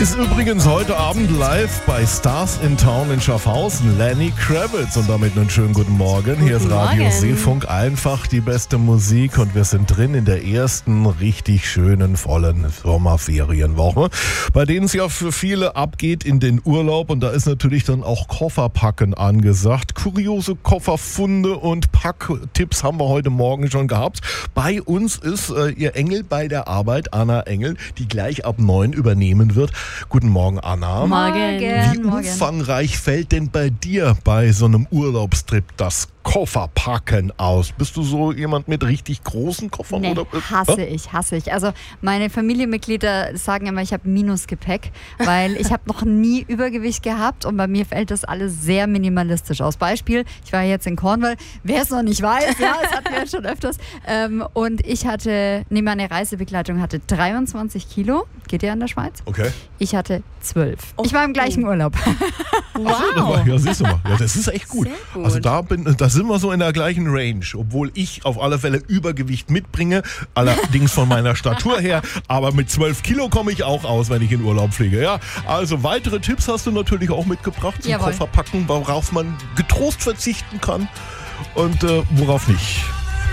Ist übrigens heute Abend live bei Stars in Town in Schaffhausen. Lenny Kravitz und damit einen schönen guten Morgen. Hier ist Radio Seefunk, einfach die beste Musik und wir sind drin in der ersten richtig schönen, vollen Sommerferienwoche, bei denen es ja für viele abgeht in den Urlaub und da ist natürlich dann auch Kofferpacken angesagt. Kuriose Kofferfunde und Packtipps haben wir heute Morgen schon gehabt. Bei uns ist ihr Engel bei der Arbeit, Anna Engel, die gleich ab 9 übernehmen wird. Guten Morgen, Anna. Morgen. Wie umfangreich fällt denn bei dir bei so einem Urlaubstrip das Kofferpacken aus? Bist du so jemand mit richtig großen Koffern? Nee, oder? hasse ich. Also meine Familienmitglieder sagen immer, ich habe Minusgepäck, weil ich habe noch nie Übergewicht gehabt und bei mir fällt das alles sehr minimalistisch aus. Beispiel, ich war jetzt in Cornwall, wer es noch nicht weiß, ja, das hatten wir jetzt schon öfters, und ich hatte, meine Reisebegleitung hatte 23 Kilo, geht ihr in der Schweiz? Okay. Ich hatte 12. Ich war im gleichen Urlaub. Wow. Ja, siehst du mal. Ja, das ist echt gut. Sehr gut. Also da sind wir so in der gleichen Range, obwohl ich auf alle Fälle Übergewicht mitbringe, allerdings von meiner Statur her, aber mit 12 Kilo komme ich auch aus, wenn ich in Urlaub fliege. Ja, also weitere Tipps hast du natürlich auch mitgebracht zum Jawohl. Kofferpacken, worauf man getrost verzichten kann und worauf nicht.